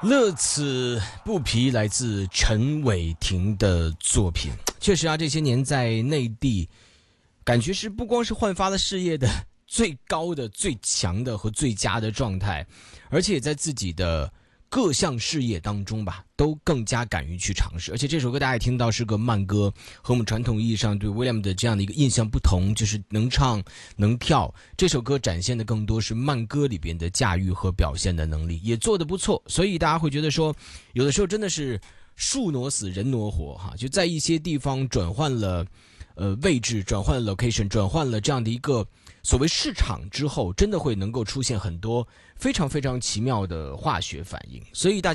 乐此不疲来自陈伟霆的作品。确实啊，这些年在内地感觉是不光是焕发了事业的最高的最强的和最佳的状态，而且也在自己的各项事业当中吧，都更加敢于去尝试。而且这首歌大家也听到是个慢歌，和我们传统意义上对 William 的这样的一个印象不同，就是能唱能跳。这首歌展现的更多是慢歌里边的驾驭和表现的能力，也做得不错。所以大家会觉得说，有的时候真的是树挪死人挪活哈，就在一些地方转换了位置，转换了 location， 转换了这样的一个所谓市场之后，真的会能够出现很多非常非常奇妙的化学反应。所以大家